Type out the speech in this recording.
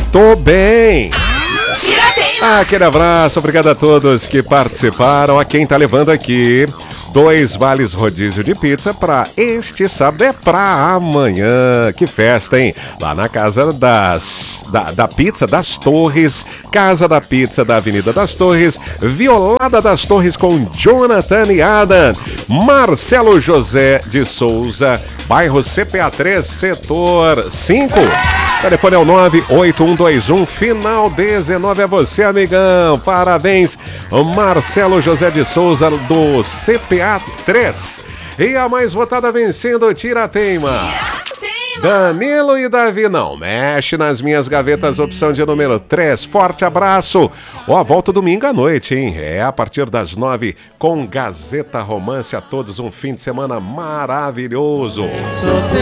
Tô bem. Aquele abraço, obrigado a todos que participaram. A quem tá levando aqui 2 vales rodízio de pizza pra este sábado, é pra amanhã. Que festa, hein? Lá na Casa da Pizza das Torres, Casa da Pizza da Avenida das Torres, Violada das Torres com Jonathan e Adam, Marcelo José de Souza, bairro CPA 3, setor 5. Telefone é o 98121, final 19, é você, amigão. Parabéns, Marcelo José de Souza, do CPA 3. E a mais votada vencendo, Tirateima. Danilo e Davi, não mexe nas minhas gavetas, opção de número 3. Forte abraço. Volta domingo à noite, hein? A partir das 9 com Gazeta Romance. A todos um fim de semana maravilhoso.